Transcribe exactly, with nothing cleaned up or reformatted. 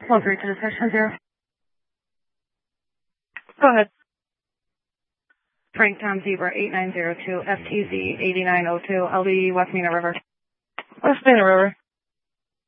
One three to discussion zero. Go ahead. Frank Tom Zebra eight nine zero two F T Z eighty-nine oh two L D West Mina River. West Mina River.